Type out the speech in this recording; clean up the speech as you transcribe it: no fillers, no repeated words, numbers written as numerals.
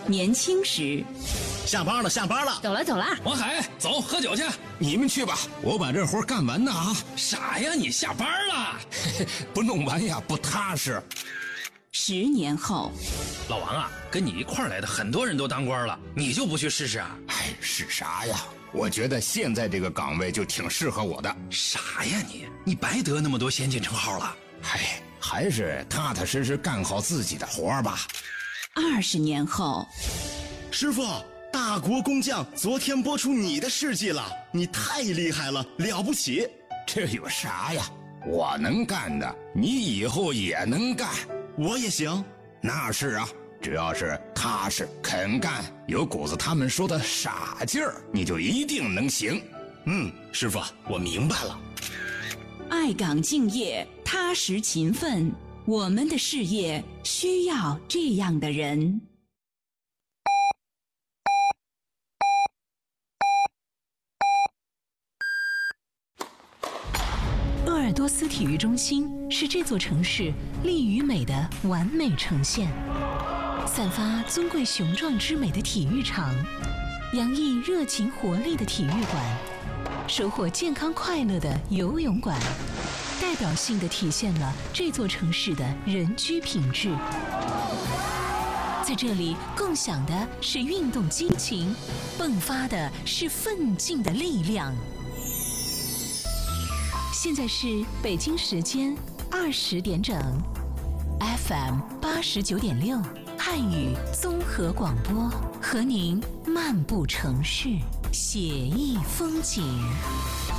年轻时。 下班了，下班了， 走了走了。 王海，走，喝酒去。 你们去吧，我把这活干完呢啊！ 傻呀，你下班了？ 不弄完呀，不踏实。 10年后， 老王啊，跟你一块儿来的很多人都当官了，你就不去试试啊？ 哎，是啥呀？我觉得现在这个岗位就挺适合我的。 傻呀你白得那么多先进称号了。 嗨，还是踏踏实实干好自己的活吧。 20年后， 师傅，大国工匠昨天播出你的事迹了，你太厉害了，了不起。 这有啥呀？我能干的，你以后也能干。 我也行。 那是啊，只要是踏实肯干，有股子他们说的傻劲儿，你就一定能行。 师傅，我明白了。 爱岗敬业，踏实勤奋，我们的事业需要这样的人。鄂尔多斯体育中心是这座城市力与美的完美呈现，散发尊贵雄壮之美的体育场，洋溢热情活力的体育馆，收获健康快乐的游泳馆，代表性地体现了这座城市的人居品质。在这里共享的是运动激情，迸发的是奋进的力量。现在是北京时间20点整 ，FM 89.6汉语综合广播，和您漫步城市，写意风景。